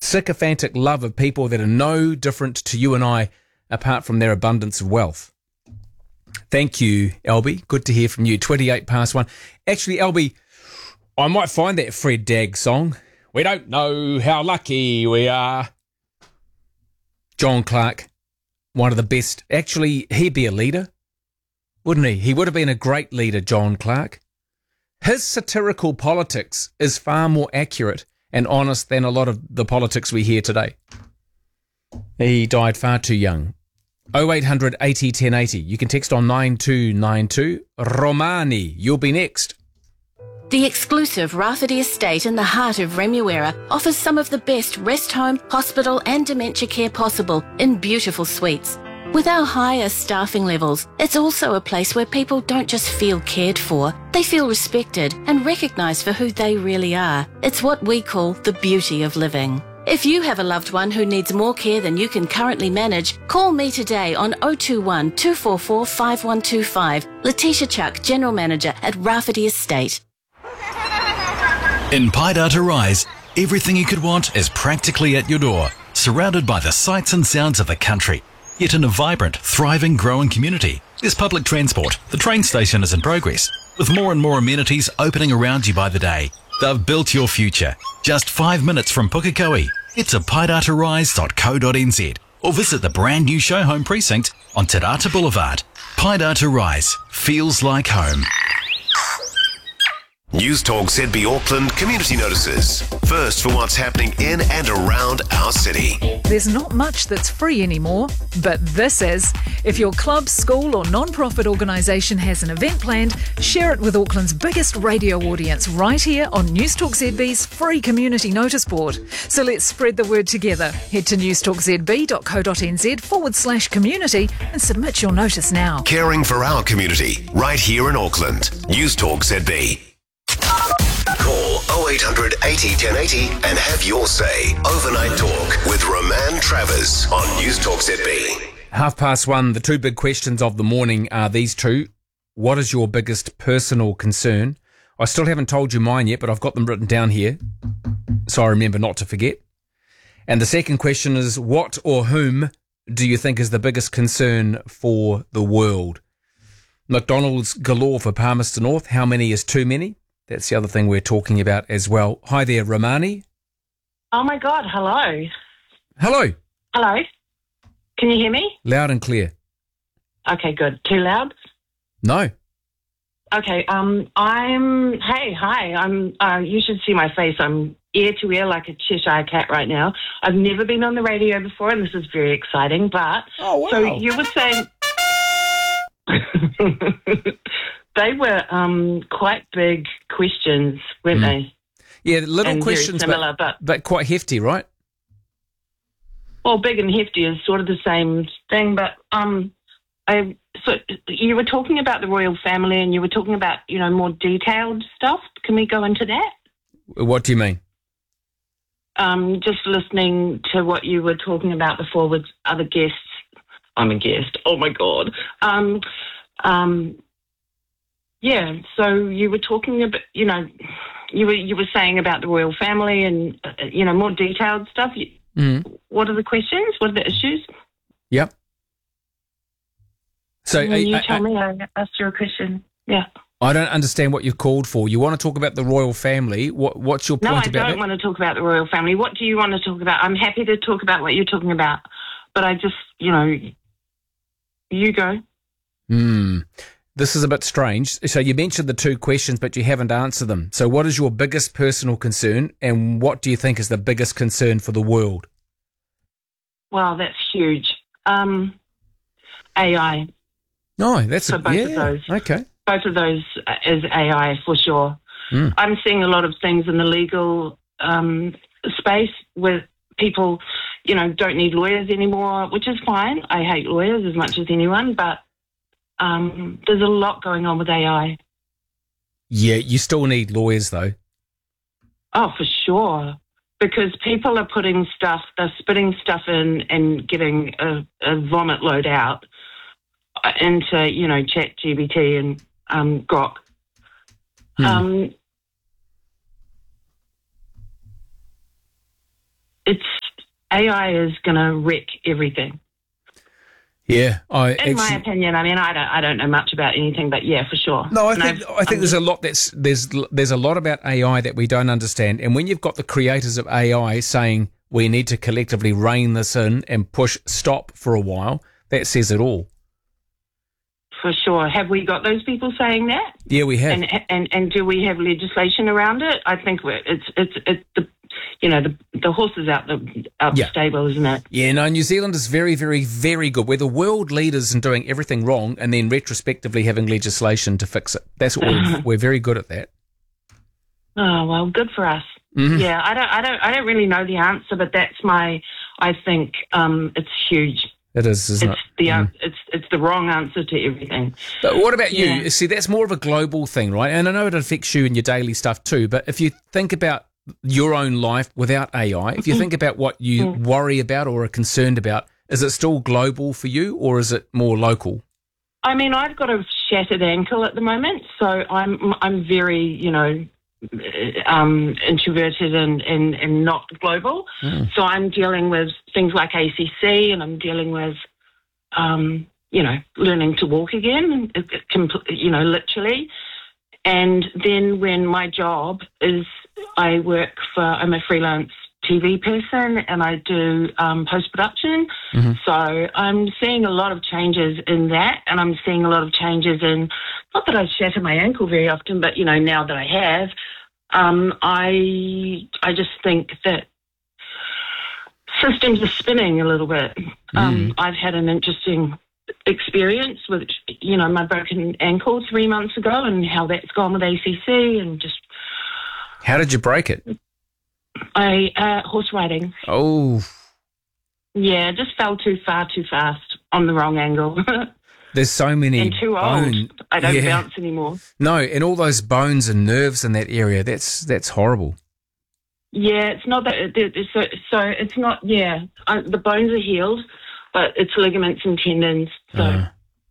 sycophantic love of people that are no different to you and I, apart from their abundance of wealth. Thank you, Albie. Good to hear from you. 1:28. Actually, Albie, I might find that Fred Dagg song. We don't know how lucky we are. John Clark, one of the best. Actually, he'd be a leader, wouldn't he? He would have been a great leader, John Clark. His satirical politics is far more accurate and honest than a lot of the politics we hear today. He died far too young. 0800 80 1080. You can text on 9292. Romani, you'll be next. The exclusive Rafferty Estate in the heart of Remuera offers some of the best rest home, hospital and dementia care possible in beautiful suites. With our higher staffing levels, it's also a place where people don't just feel cared for, they feel respected and recognised for who they really are. It's what we call the beauty of living. If you have a loved one who needs more care than you can currently manage, call me today on 021 244 5125. Letitia Chuck, General Manager at Rafferty Estate. In Paidata Rise, everything you could want is practically at your door, surrounded by the sights and sounds of the country. Yet in a vibrant, thriving, growing community, there's public transport. The train station is in progress, with more and more amenities opening around you by the day. They've built your future. Just 5 minutes from Pukekohe. Head to paidatarise.co.nz or visit the brand new show home precinct on Te Rata Boulevard. Paidata Rise feels like home. News Talk ZB Auckland community notices. First for what's happening in and around our city. There's not much that's free anymore, but this is. If your club, school or non-profit organisation has an event planned, share it with Auckland's biggest radio audience right here on News Talk ZB's free community notice board. So let's spread the word together. Head to newstalkzb.co.nz/community and submit your notice now. Caring for our community right here in Auckland. News Talk ZB. Call 0800 80 1080 and have your say. Overnight Talk with Roman Travers on News Talk ZB. 1:30. The two big questions of the morning are these two. What is your biggest personal concern? I still haven't told you mine yet, but I've got them written down here, so I remember not to forget. And the second question is, what or whom do you think is the biggest concern for the world? McDonald's galore for Palmerston North. How many is too many? That's the other thing we're talking about as well. Hi there, Romani. Oh, my God. Hello. Hello. Hello. Can you hear me? Loud and clear. Okay, good. Too loud? No. Okay. Hi. You should see my face. I'm ear to ear like a Cheshire cat right now. I've never been on the radio before, and this is very exciting. But So you were saying they were quite big questions, weren't they? Yeah, little and questions, very similar, but quite hefty, right? Well, big and hefty is sort of the same thing, but so you were talking about the royal family, and you were talking about more detailed stuff. Can we go into that? What do you mean? Just listening to what you were talking about before with other guests. I'm a guest. Oh my God. Yeah. So you were talking about, you were saying about the royal family and more detailed stuff. What are the questions? What are the issues? Yep. So you tell me. I asked you a question. Yeah. I don't understand what you've called for. You want to talk about the royal family? What's your point about it? No, I don't want to talk about the royal family. What do you want to talk about? I'm happy to talk about what you're talking about, but I just, you go. This is a bit strange. So you mentioned the two questions, but you haven't answered them. So what is your biggest personal concern, and what do you think is the biggest concern for the world? Well, that's huge. AI. No, that's so both of those. Okay. Both of those is AI for sure. I'm seeing a lot of things in the legal space where people, don't need lawyers anymore, which is fine. I hate lawyers as much as anyone, but there's a lot going on with AI. Yeah, you still need lawyers though. Oh, for sure. Because people are they're spitting stuff in and getting a vomit load out into, ChatGPT and Grok. It's AI is going to wreck everything. Yeah, In my opinion, I mean, I don't know much about anything, but yeah, for sure. No, I think there's a lot there's a lot about AI that we don't understand, and when you've got the creators of AI saying we need to collectively rein this in and push stop for a while, that says it all. For sure. Have we got those people saying that? Yeah, we have. And do we have legislation around it? I think it's the horse is out the stable, isn't it? Yeah, no, New Zealand is very, very, very good. We're the world leaders in doing everything wrong and then retrospectively having legislation to fix it. That's what we're very good at that. Oh, well, good for us. Mm-hmm. Yeah, I don't really know the answer, but that's I think it's huge. It is, isn't it? It's the wrong answer to everything. But what about you? See, that's more of a global thing, right? And I know it affects you in your daily stuff too, but if you think about your own life without AI, if you think about what you worry about or are concerned about, is it still global for you or is it more local? I mean, I've got a shattered ankle at the moment, so I'm very, introverted and not global. So I'm dealing with things like ACC, and I'm dealing with, learning to walk again, literally. And then when my job is, I'm a freelance TV person and I do post-production. Mm-hmm. So I'm seeing a lot of changes in that, and I'm seeing a lot of changes in, not that I shatter my ankle very often, but, now that I have, I just think that systems are spinning a little bit. I've had an interesting experience with, my broken ankle 3 months ago and how that's gone with ACC and just... How did you break it? Horse riding. Oh. Yeah, just fell too far too fast on the wrong angle. There's so many and too old. I don't bounce anymore. No, and all those bones and nerves in that area, that's horrible. Yeah, it's not that. So it's not, the bones are healed, but it's ligaments and tendons. So,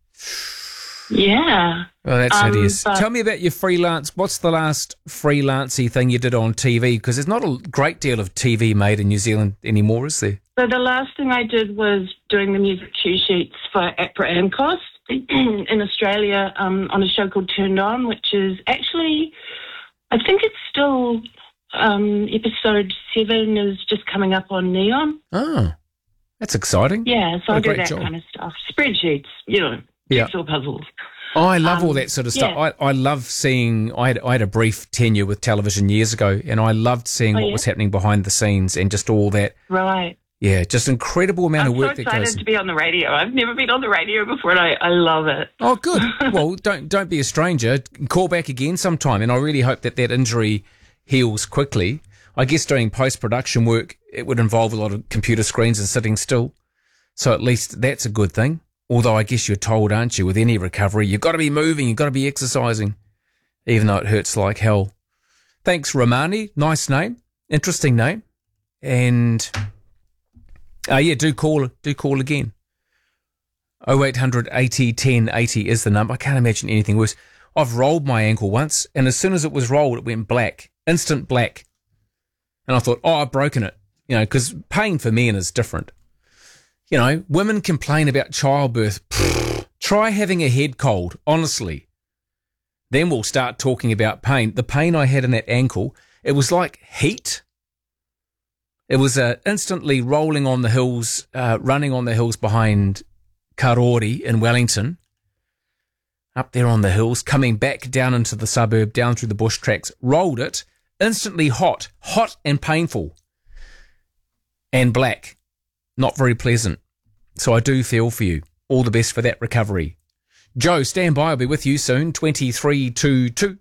yeah. Well, that's hideous. Tell me about your freelance. What's the last freelancey thing you did on TV? Because there's not a great deal of TV made in New Zealand anymore, is there? So the last thing I did was doing the music cue sheets for APRA AMCOS in Australia on a show called Turned On, which is actually, I think it's still episode 7 is just coming up on Neon. Oh, that's exciting. Yeah, so I do that kind of stuff. Spreadsheets, jigsaw puzzles. Oh, I love all that sort of stuff. Yeah. I love seeing, I had a brief tenure with television years ago, and I loved seeing what was happening behind the scenes and just all that. Right. Yeah, just incredible amount of work that goes. I'm so excited to be on the radio. I've never been on the radio before, and I love it. Oh, good. Well, don't be a stranger. Call back again sometime, and I really hope that injury heals quickly. I guess doing post-production work, it would involve a lot of computer screens and sitting still. So at least that's a good thing. Although I guess you're told, aren't you, with any recovery, you've got to be moving, you've got to be exercising, even though it hurts like hell. Thanks, Romani. Nice name. Interesting name. And... do call again. 0800 80 10 80 is the number. I can't imagine anything worse. I've rolled my ankle once, and as soon as it was rolled, it went black. Instant black. And I thought, I've broken it. Because pain for men is different. Women complain about childbirth. Try having a head cold, honestly. Then we'll start talking about pain. The pain I had in that ankle, it was like heat. It was instantly rolling on the hills, running on the hills behind Karori in Wellington, up there on the hills, coming back down into the suburb, down through the bush tracks, rolled it, instantly hot and painful, and black, not very pleasant. So I do feel for you. All the best for that recovery. Joe, stand by. I'll be with you soon. 2322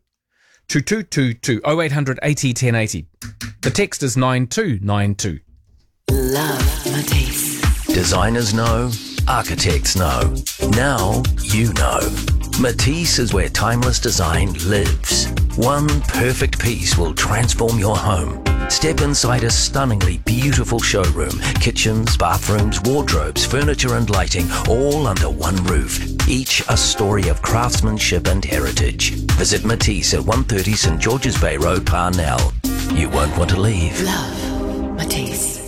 2222 0800 80 10 80. The text is 9292. Love Matisse. Designers know, architects know. Now you know. Matisse is where timeless design lives. One perfect piece will transform your home. Step inside a stunningly beautiful showroom. Kitchens, bathrooms, wardrobes, furniture and lighting, all under one roof. Each a story of craftsmanship and heritage. Visit Matisse at 130 St George's Bay Road, Parnell. You won't want to leave. Love Matisse.